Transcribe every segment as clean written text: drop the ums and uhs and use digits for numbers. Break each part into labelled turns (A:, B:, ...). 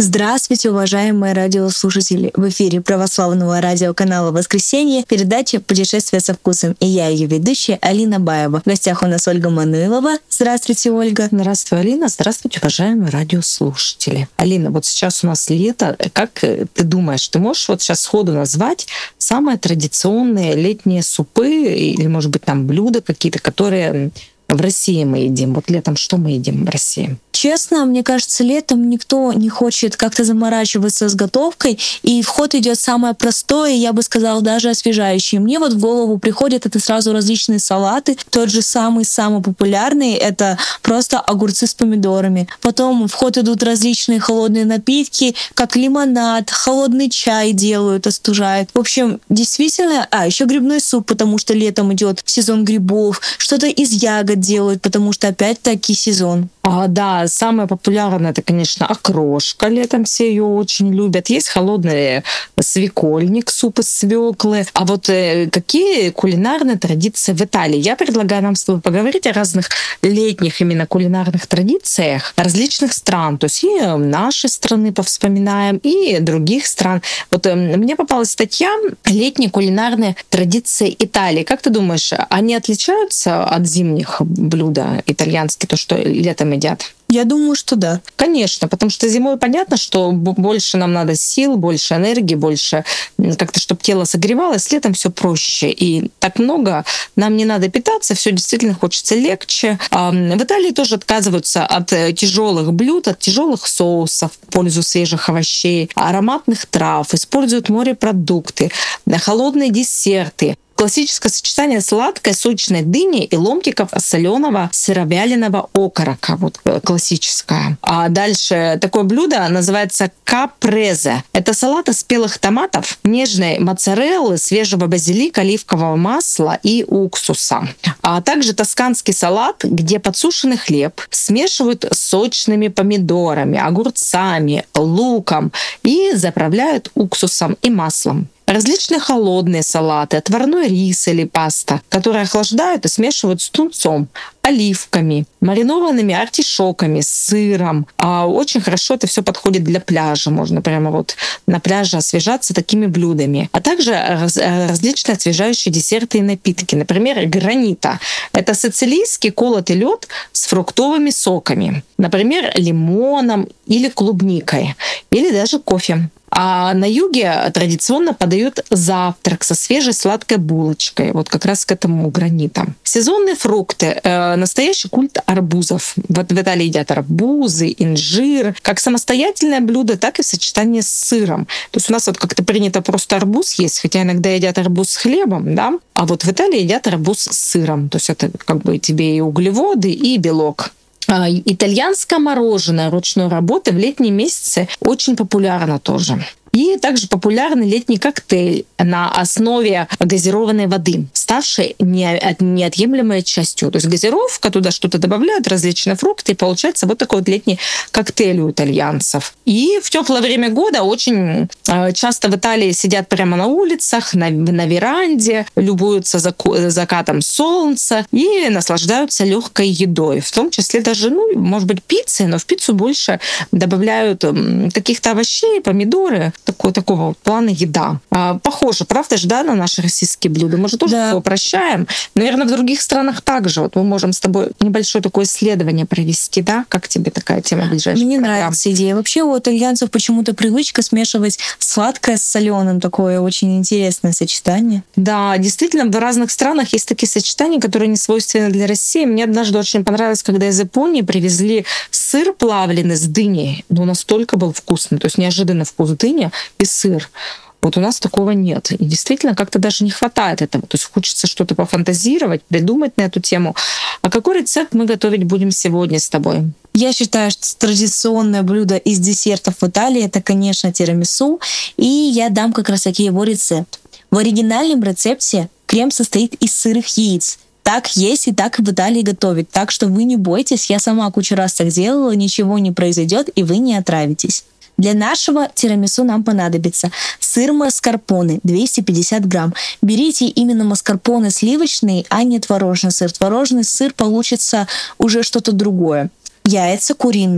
A: Здравствуйте, уважаемые радиослушатели! В эфире православного радиоканала «Воскресенье» передача «Путешествие со вкусом». И я, ее ведущая, Алина Баева. В гостях у нас Ольга Манылова. Здравствуйте, Ольга.
B: Здравствуй, Алина. Здравствуйте, уважаемые радиослушатели. Алина, вот сейчас у нас лето. Как ты думаешь, ты можешь вот сейчас сходу назвать самые традиционные летние супы или, может быть, там блюда какие-то, которые в России мы едим? Вот летом что мы едим в России?
A: Честно, мне кажется, летом никто не хочет как-то заморачиваться с готовкой, и в ход идет самое простое, я бы сказала, даже освежающее. Мне вот в голову приходят это сразу различные салаты. Тот же самый популярный — это просто огурцы с помидорами. Потом в ход идут различные холодные напитки, как лимонад, холодный чай делают, остужают. В общем, действительно, еще грибной суп, потому что летом идет сезон грибов, что-то из ягод делают, потому что опять-таки сезон.
B: Да, самое популярное — это, конечно, окрошка. Летом все ее очень любят. Есть холодный свекольник, суп из свеклы. А вот какие кулинарные традиции в Италии? Я предлагаю нам с тобой поговорить о разных летних именно кулинарных традициях различных стран. То есть и нашей страны повспоминаем, и других стран. Вот мне попалась статья «Летние кулинарные традиции Италии». Как ты думаешь, они отличаются от зимних блюд итальянских, то, что летом едят?
A: Я думаю, что да.
B: Конечно, потому что зимой понятно, что больше нам надо сил, больше энергии, больше как-то, чтобы тело согревалось. Летом все проще. И так много нам не надо питаться, все действительно хочется легче. В Италии тоже отказываются от тяжелых блюд, от тяжелых соусов в пользу свежих овощей, ароматных трав, используют морепродукты, холодные десерты. Классическое сочетание сладкой сочной дыни и ломтиков соленого сыровяленого окорока. Вот классическое. А дальше такое блюдо называется капрезе. Это салат из спелых томатов, нежной моцареллы, свежего базилика, оливкового масла и уксуса. А также тосканский салат, где подсушенный хлеб смешивают с сочными помидорами, огурцами, луком и заправляют уксусом и маслом. Различные холодные салаты, отварной рис или паста, которые охлаждают и смешивают с тунцом, оливками, маринованными артишоками, сыром. Очень хорошо это все подходит для пляжа. Можно прямо вот на пляже освежаться такими блюдами. А также различные освежающие десерты и напитки. Например, гранита. Это сицилийский колотый лед с фруктовыми соками. Например, лимоном или клубникой. Или даже кофе. А на юге традиционно подают завтрак со свежей сладкой булочкой. Вот как раз к этому гранита. Сезонные фрукты. Настоящий культ арбузов. Вот в Италии едят арбузы, инжир. Как самостоятельное блюдо, так и в сочетании с сыром. То есть у нас вот как-то принято просто арбуз есть, хотя иногда едят арбуз с хлебом, да? А вот в Италии едят арбуз с сыром. То есть это как бы тебе и углеводы, и белок. Итальянское мороженое ручной работы в летние месяцы очень популярно тоже. И также популярный летний коктейль на основе газированной воды, ставшей неотъемлемой частью. То есть газировка, туда что-то добавляют, различные фрукты, и получается вот такой вот летний коктейль у итальянцев. И в теплое время года очень часто в Италии сидят прямо на улицах, на веранде, любуются закатом солнца и наслаждаются легкой едой. В том числе даже, может быть, пиццей, но в пиццу больше добавляют каких-то овощей, помидоры, такого вот плана еда. Похоже, правда же, да, на наши российские блюда? Мы же тоже
A: да.
B: упрощаем. Наверное, в других странах также. Вот мы можем с тобой небольшое такое исследование провести, да? Как тебе такая тема ближайшая?
A: Мне нравится идея. Вообще у итальянцев почему-то привычка смешивать сладкое с соленым. Такое очень интересное сочетание.
B: Да, действительно, в разных странах есть такие сочетания, которые не свойственны для России. Мне однажды очень понравилось, когда из Японии привезли сыр плавленый с дыней. Настолько был вкусный. То есть неожиданный вкус дыни и сыр. Вот у нас такого нет. И действительно как-то даже не хватает этого. То есть хочется что-то пофантазировать, придумать на эту тему. А какой рецепт мы готовить будем сегодня с тобой?
A: Я считаю, что традиционное блюдо из десертов в Италии — это, конечно, тирамису. И я дам как раз таки его рецепт. В оригинальном рецепте крем состоит из сырых яиц. Так есть и так в Италии готовят. Так что вы не бойтесь, я сама кучу раз так делала, ничего не произойдет, и вы не отравитесь. Для нашего тирамису нам понадобится сыр маскарпоне 250 грамм. Берите именно маскарпоне сливочный, а не творожный сыр. Творожный сыр получится уже что-то другое. Яйца куриные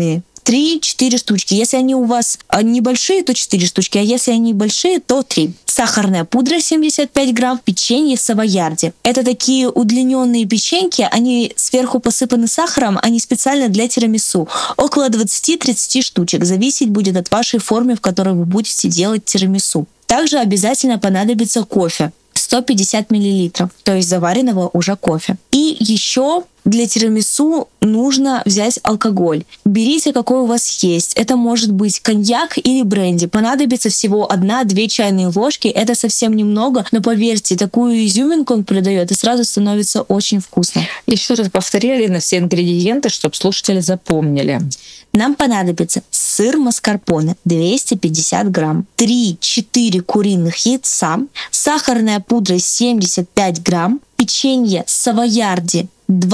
A: 3-4 штучки. Если они у вас небольшие, то 4 штучки, а если они большие, то 3. Сахарная пудра 75 грамм, печенье савоярди. Это такие удлиненные печеньки, они сверху посыпаны сахаром, они специально для тирамису. Около 20-30 штучек. Зависеть будет от вашей формы, в которой вы будете делать тирамису. Также обязательно понадобится кофе. 150 миллилитров, то есть заваренного уже кофе. И еще для тирамису нужно взять алкоголь. Берите, какой у вас есть. Это может быть коньяк или бренди. Понадобится всего 1-2 чайные ложки. Это совсем немного, но поверьте, такую изюминку он придает, и сразу становится очень вкусно.
B: Еще раз повтори, Алина, все ингредиенты, чтобы слушатели запомнили.
A: Нам понадобится сыр маскарпоне 250 грамм, 3-4 куриных яйца, сахарная пудра 75 грамм, печенье савоярди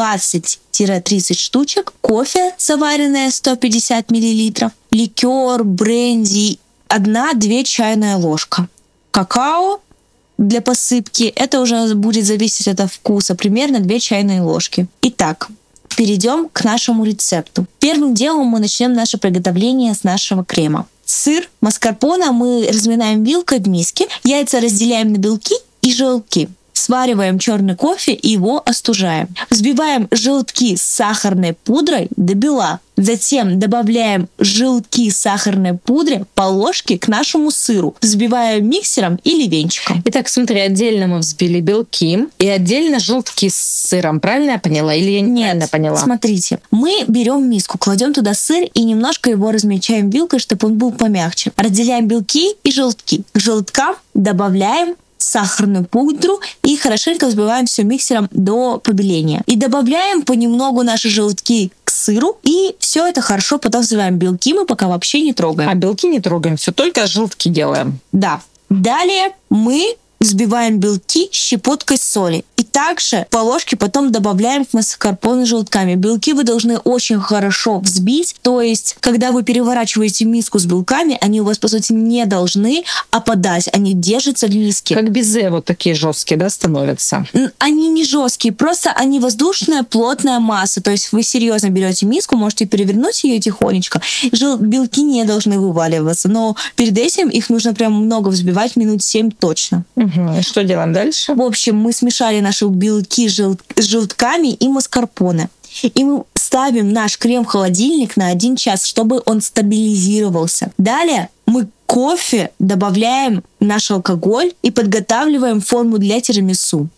A: 20-30 штучек, кофе заваренное 150 миллилитров, ликер, бренди 1-2 чайная ложка, какао для посыпки, это уже будет зависеть от вкуса, примерно 2 чайные ложки. Итак, перейдем к нашему рецепту. Первым делом мы начнем наше приготовление с нашего крема. Сыр маскарпоне мы разминаем вилкой в миске, яйца разделяем на белки и желтки. Свариваем черный кофе и его остужаем. Взбиваем желтки с сахарной пудрой до бела. Затем добавляем желтки с сахарной пудрой по ложке к нашему сыру. Взбиваем миксером или венчиком.
B: Итак, смотри, отдельно мы взбили белки и отдельно желтки с сыром. Правильно я поняла? Или я неправильно поняла?
A: Смотрите, мы берем миску, кладем туда сыр и немножко его размельчаем вилкой, чтобы он был помягче. Разделяем белки и желтки. К желткам добавляем сахарную пудру и хорошенько взбиваем все миксером до побеления. И добавляем понемногу наши желтки к сыру, и все это хорошо потом взбиваем. Белки мы пока вообще не трогаем.
B: А белки не трогаем, все только желтки делаем.
A: Да. Далее мы взбиваем белки щепоткой соли. И также по ложке потом добавляем к маскарпоне с желтками. Белки вы должны очень хорошо взбить. То есть, когда вы переворачиваете миску с белками, они у вас, по сути, не должны опадать. Они держатся в миске.
B: Как безе вот такие жесткие, да, становятся?
A: Они не жесткие, просто они воздушная, плотная масса. То есть вы серьезно берете миску, можете перевернуть ее тихонечко. Белки не должны вываливаться, но перед этим их нужно прям много взбивать, минут 7 точно.
B: Угу. Что делаем дальше?
A: В общем, мы смешали наши белки с желтками и маскарпоне. И мы ставим наш крем в холодильник на 1 час, чтобы он стабилизировался. Далее мы кофе добавляем наш алкоголь и подготавливаем форму для тирамису.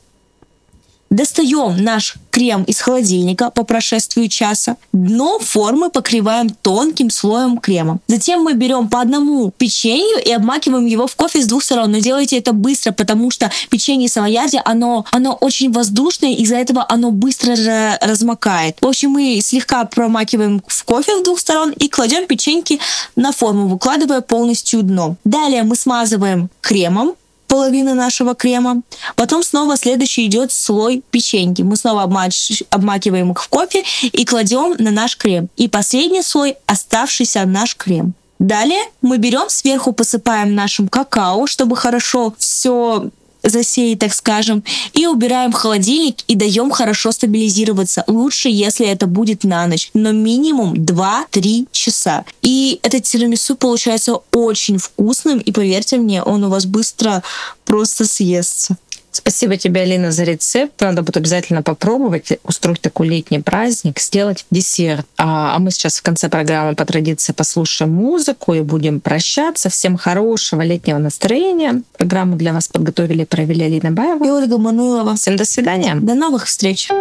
A: Достаем наш крем из холодильника по прошествии часа. Дно формы покрываем тонким слоем крема. Затем мы берем по одному печенью и обмакиваем его в кофе с 2 сторон. Но делайте это быстро, потому что печенье савоярди, оно очень воздушное, из-за этого оно быстро размокает. В общем, мы слегка промакиваем в кофе с 2 сторон и кладем печеньки на форму, выкладывая полностью дно. Далее мы смазываем кремом половину нашего крема. Потом снова следующий идет слой печеньки. Мы снова обмакиваем их в кофе и кладем на наш крем. И последний слой оставшийся наш крем. Далее мы берем, сверху посыпаем нашим какао, чтобы хорошо все засеять, так скажем, и убираем в холодильник и даем хорошо стабилизироваться. Лучше, если это будет на ночь, но минимум 2-3 часа. И этот тирамису получается очень вкусным, и поверьте мне, он у вас быстро просто съестся.
B: Спасибо тебе, Алина, за рецепт. Надо будет обязательно попробовать устроить такой летний праздник, сделать десерт. А мы сейчас в конце программы по традиции послушаем музыку и будем прощаться. Всем хорошего летнего настроения. Программу для вас подготовили и провели Алина Баева
A: и Ольга Мануйлова.
B: Всем до свидания.
A: До новых встреч.